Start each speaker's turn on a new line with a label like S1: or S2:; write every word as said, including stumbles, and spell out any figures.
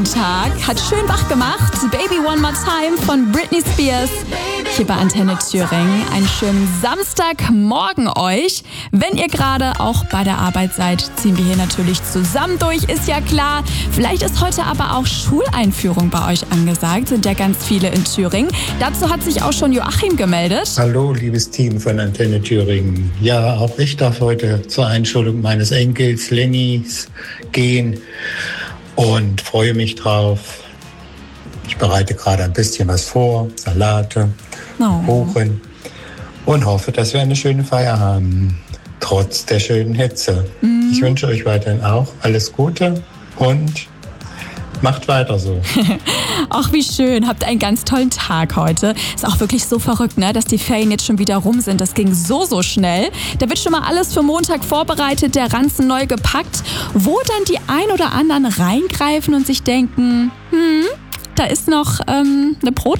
S1: Tag hat schön wach gemacht. Baby One More Time von Britney Spears. Hier bei Antenne Thüringen. Einen schönen Samstagmorgen euch. Wenn ihr gerade auch bei der Arbeit seid, ziehen wir hier natürlich zusammen durch, ist ja klar. Vielleicht ist heute aber auch Schuleinführung bei euch angesagt. Sind ja ganz viele in Thüringen. Dazu hat sich auch schon Joachim gemeldet.
S2: Hallo, liebes Team von Antenne Thüringen. Ja, auch ich darf heute zur Einschulung meines Enkels Lennys gehen und freue mich drauf. Ich bereite gerade ein bisschen was vor, Salate,
S1: Oh.
S2: Kuchen und hoffe, dass wir eine schöne Feier haben, trotz der schönen Hitze.
S1: Mhm.
S2: Ich wünsche euch weiterhin auch alles Gute und macht weiter so.
S1: Ach, wie schön. Habt einen ganz tollen Tag heute. Ist auch wirklich so verrückt, ne, dass die Ferien jetzt schon wieder rum sind. Das ging so, so schnell. Da wird schon mal alles für Montag vorbereitet, der Ranzen neu gepackt, wo dann die ein oder anderen reingreifen und sich denken, hm, da ist noch ähm, eine Brot